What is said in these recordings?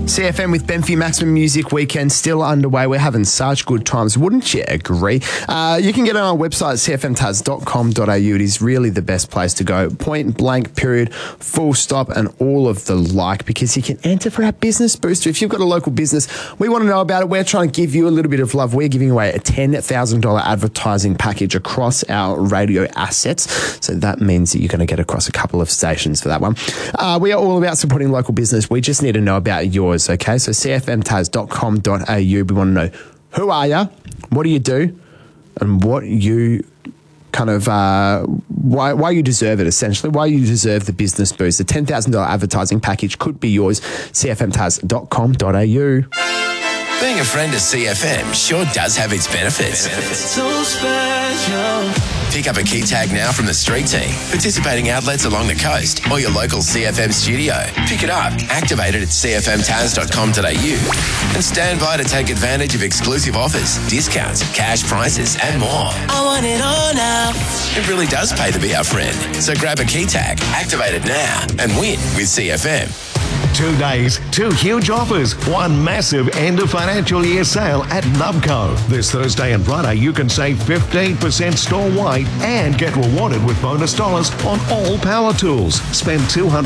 CFM with Benfi Maximum Music Weekend still underway. We're having such good times. Wouldn't you agree? You can get on our website, cfmtaz.com.au. It is really the best place to go. Point blank, period, full stop, and all of the like, because you can enter for our business booster. If you've got a local business, we want to know about it. We're trying to give you a little bit of love. We're giving away a $10,000 advertising package across our radio assets. So that means that you're going to get across a couple of stations for that one. We are all about supporting local business. We just need to know about yours, okay? So cfmtaz.com.au. We want to know, who are you? What do you do? And what you kind of, why you deserve it, essentially. Why you deserve the business boost. The $10,000 advertising package could be yours. cfmtaz.com.au. Being a friend of CFM sure does have its benefits. So special. Pick up a key tag now from the street team, participating outlets along the coast, or your local CFM studio. Pick it up, activate it at cfmtaz.com.au, and stand by to take advantage of exclusive offers, discounts, cash prizes, and more. I want it all now. It really does pay to be our friend. So grab a key tag, activate it now, and win with CFM. 2 days, 2 huge offers, 1 massive end of financial year sale at Nubco. This Thursday and Friday, you can save 15% store-wide and get rewarded with bonus dollars on all power tools. Spend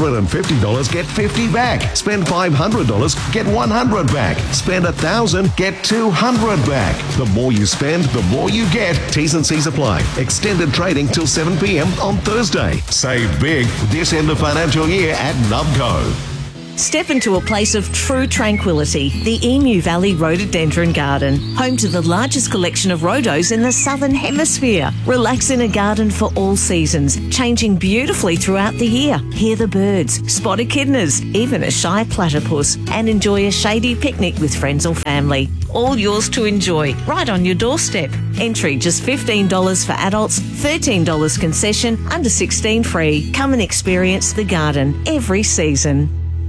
$250, get $50 back. Spend $500, get $100 back. Spend $1,000, get $200 back. The more you spend, the more you get. T's and C's apply. Extended trading till 7 p.m. on Thursday. Save big this end of financial year at Nubco. Step into a place of true tranquility, the Emu Valley Rhododendron Garden, home to the largest collection of rhodos in the Southern Hemisphere. Relax in a garden for all seasons, changing beautifully throughout the year. Hear the birds, spot echidnas, even a shy platypus, and enjoy a shady picnic with friends or family. All yours to enjoy, right on your doorstep. Entry just $15 for adults, $13 concession, under 16 free. Come and experience the garden every season.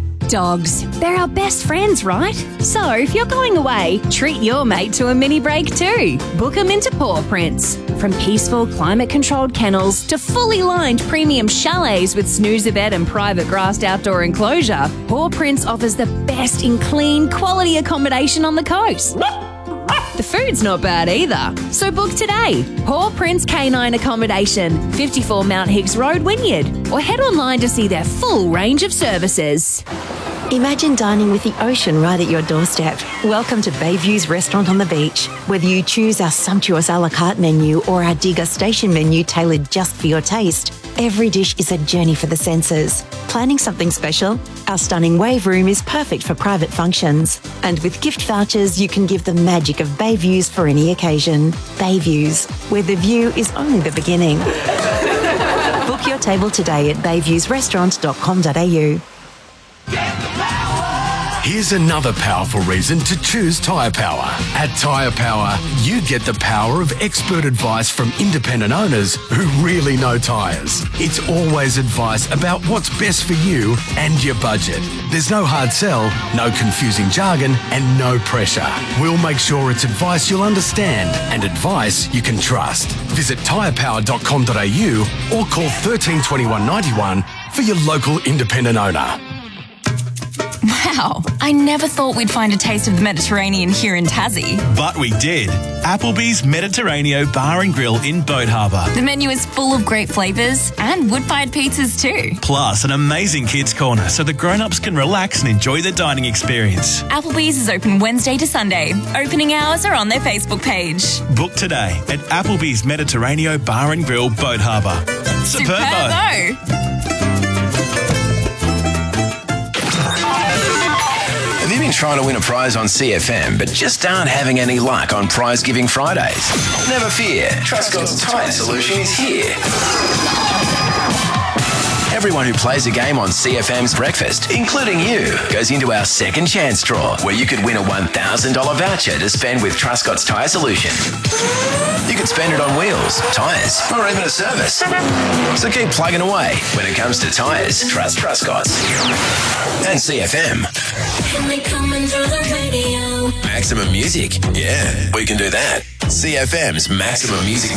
Dogs. They're our best friends, right? So if you're going away, treat your mate to a mini break too. Book them into Paw Prints. From peaceful, climate-controlled kennels to fully lined premium chalets with snoozer bed and private grassed outdoor enclosure, Paw Prints offers the best in clean, quality accommodation on the coast. The food's not bad either. So book today. Paw Prints Canine Accommodation, 54 Mount Higgs Road, Wynyard. Or head online to see their full range of services. Imagine dining with the ocean right at your doorstep. Welcome to Bayview's Restaurant on the Beach. Whether you choose our sumptuous a la carte menu or our degustation menu tailored just for your taste, every dish is a journey for the senses. Planning something special? Our stunning wave room is perfect for private functions. And with gift vouchers, you can give the magic of Bayviews for any occasion. Bayviews, where the view is only the beginning. Book your table today at bayviewsrestaurant.com.au. Here's another powerful reason to choose Tyre Power. At Tyre Power, you get the power of expert advice from independent owners who really know tyres. It's always advice about what's best for you and your budget. There's no hard sell, no confusing jargon, and no pressure. We'll make sure it's advice you'll understand and advice you can trust. Visit tyrepower.com.au or call 13 21 91 for your local independent owner. Wow, I never thought we'd find a taste of the Mediterranean here in Tassie. But we did. Applebee's Mediterraneo Bar and Grill in Boat Harbour. The menu is full of great flavours and wood-fired pizzas too. Plus an amazing kids' corner so the grown-ups can relax and enjoy the dining experience. Applebee's is open Wednesday to Sunday. Opening hours are on their Facebook page. Book today at Applebee's Mediterraneo Bar and Grill, Boat Harbour. Superbo! Have you been trying to win a prize on CFM but just aren't having any luck on Prize Giving Fridays? Never fear, Trustgod's Tyre Solution is here. Everyone who plays a game on CFM's Breakfast, including you, goes into our second chance draw where you could win a $1,000 voucher to spend with Trustgod's Tyre Solution. You could spend it on wheels, tyres, or even a service. So keep plugging away. When it comes to tyres, trust Trustgod's. And CFM. Maximum Music. Yeah, we can do that. CFM's Maximum Music